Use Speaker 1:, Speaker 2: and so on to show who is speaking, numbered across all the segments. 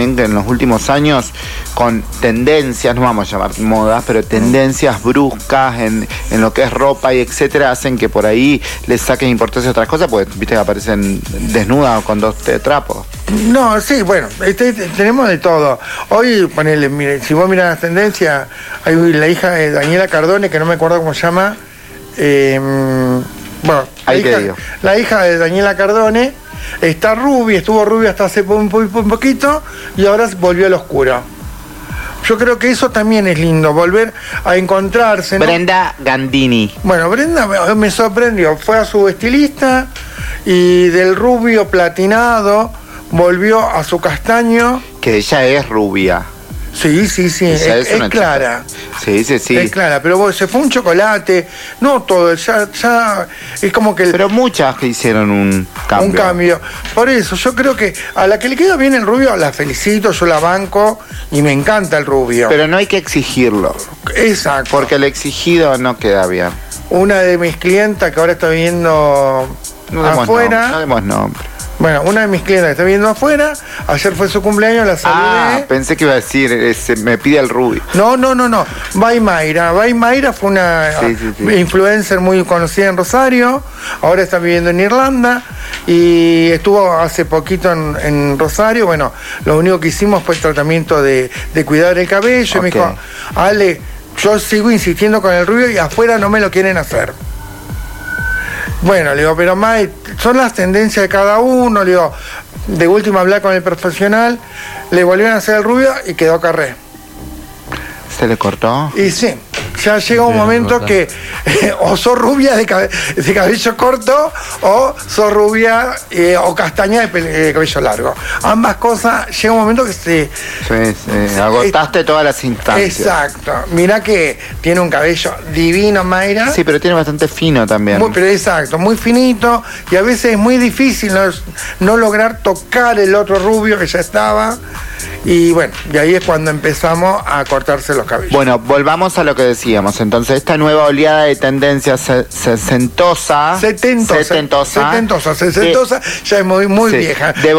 Speaker 1: también que en los últimos años con tendencias, no vamos a llamar modas, pero tendencias bruscas en lo que es ropa y etcétera, hacen que por ahí les saquen importancia a otras cosas, porque viste que aparecen desnudas o con 2 trapos.
Speaker 2: No, sí, bueno, tenemos de todo. Hoy, ponele, mire, si vos mirás las tendencias, hay la hija de Daniela Cardone, que no me acuerdo cómo se llama, bueno, la hija de Daniela Cardone está rubia, estuvo rubia hasta hace un poquito y ahora volvió al oscuro. Yo creo que eso también es lindo, volver a encontrarse, ¿no?
Speaker 1: Brenda Gandini.
Speaker 2: Bueno, Brenda me sorprendió, fue a su estilista y del rubio platinado volvió a su castaño.
Speaker 1: Que ella es rubia.
Speaker 2: Sí, es clara.
Speaker 1: Sí.
Speaker 2: Es clara, pero se fue un chocolate, no todo, ya es como que...
Speaker 1: Pero muchas que hicieron un cambio.
Speaker 2: Un cambio. Por eso, yo creo que a la que le queda bien el rubio, la felicito, yo la banco y me encanta el rubio.
Speaker 1: Pero no hay que exigirlo.
Speaker 2: Exacto.
Speaker 1: Porque el exigido no queda bien.
Speaker 2: Una de mis clientas que ahora está viviendo afuera...
Speaker 1: No demos nombre.
Speaker 2: Bueno, una de mis clientes está viendo afuera, ayer fue su cumpleaños, la saludé.
Speaker 1: Pensé que iba a decir, me pide el rubio.
Speaker 2: No. Mayra fue una influencer muy conocida en Rosario, ahora está viviendo en Irlanda y estuvo hace poquito en Rosario. Bueno, lo único que hicimos fue el tratamiento de cuidar el cabello. Okay. Y me dijo, Ale, yo sigo insistiendo con el rubio y afuera no me lo quieren hacer. Bueno, le digo, pero May, son las tendencias de cada uno, le digo, de última hablar con el profesional, le volvieron a hacer el rubio y quedó carré.
Speaker 1: ¿Se le cortó?
Speaker 2: Y sí, ya llega un momento que o sos rubia de cabello corto o sos rubia o castaña de cabello largo. Ambas cosas, llega un momento que
Speaker 1: agotaste todas las instancias.
Speaker 2: Exacto. Mirá que tiene un cabello divino, Mayra.
Speaker 1: Sí, pero tiene bastante fino también.
Speaker 2: Exacto, muy finito y a veces es muy difícil no lograr tocar el otro rubio que ya estaba. Y bueno, y ahí es cuando empezamos a cortarse los cabellos.
Speaker 1: Bueno, volvamos a lo que decíamos. Entonces, esta nueva oleada de tendencias setentosa,
Speaker 2: ya es muy vieja.
Speaker 1: De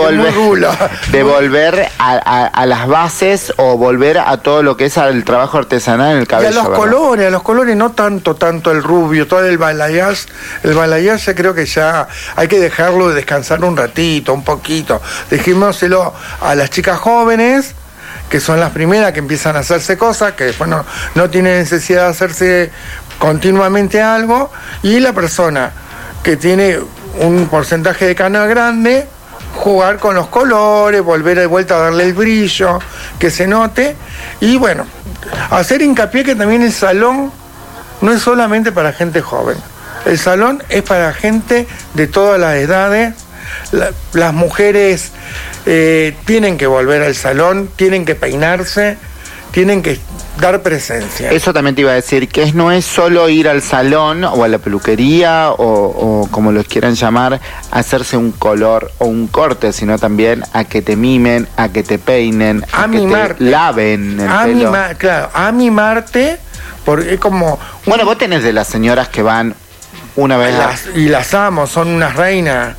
Speaker 1: volver a las bases o volver a todo lo que es el trabajo artesanal en el cabello.
Speaker 2: Y a los colores, no tanto el rubio, todo el balayage. El balayage ya creo que ya hay que dejarlo descansar un ratito, un poquito. Dejémoselo a las chicas jóvenes, que son las primeras que empiezan a hacerse cosas, que después no tienen necesidad de hacerse continuamente algo, y la persona que tiene un porcentaje de cana grande, jugar con los colores, volver de vuelta a darle el brillo, que se note, y bueno, hacer hincapié que también el salón no es solamente para gente joven, el salón es para gente de todas las edades. Las mujeres tienen que volver al salón, tienen que peinarse, tienen que dar presencia.
Speaker 1: Eso también te iba a decir, que no es solo ir al salón o a la peluquería o como los quieran llamar, hacerse un color o un corte, sino también a que te mimen, a que te peinen, a que te laven el pelo.
Speaker 2: Claro, a mimarte, porque es como...
Speaker 1: Bueno, vos tenés de las señoras que van una vez
Speaker 2: y las amo, son unas reinas.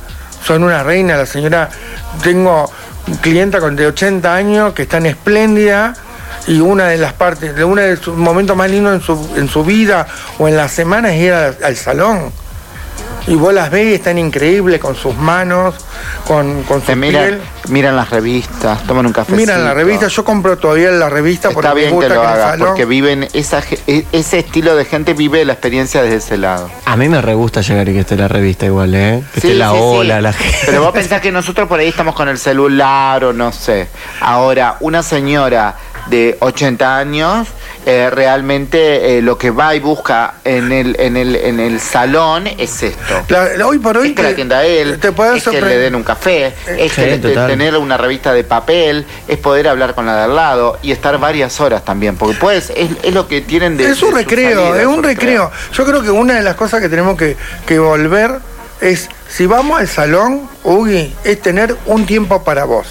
Speaker 2: La señora, tengo clienta de 80 años que es tan espléndida y una de sus momentos más lindos en su vida o en la semana es ir al salón. Y vos las ves y están increíbles con sus manos, con su piel.
Speaker 1: Miran las revistas, toman un cafecito.
Speaker 2: Miran la revista, yo compro todavía la revista porque me gusta
Speaker 1: que lo hagas, porque viven ese estilo de gente vive la experiencia desde ese lado.
Speaker 3: A mí me re gusta llegar y que esté la revista igual, que esté la ola, la gente.
Speaker 1: Pero vos pensás que nosotros por ahí estamos con el celular o no sé. Ahora, una señora de 80 años realmente lo que va y busca en el salón es esto.
Speaker 2: Hoy por hoy
Speaker 1: es que la atienda a él, es que le den un café, es que tener una revista de papel, es poder hablar con la de al lado y estar varias horas también, porque pues es lo que tienen de...
Speaker 2: Es un recreo, es un recreo. Yo creo que una de las cosas que tenemos que volver es, si vamos al salón, Ugi, es tener un tiempo para vos.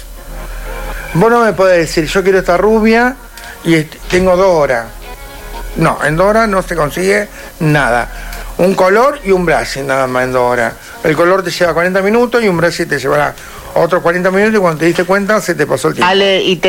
Speaker 2: Vos no me podés decir, yo quiero estar rubia y tengo 2 horas. No, en 2 horas no se consigue nada. Un color y un brushing nada más en 2 horas. El color te lleva 40 minutos y un brushing te llevará otros 40 minutos y cuando te diste cuenta se te pasó el tiempo.
Speaker 1: Ale, y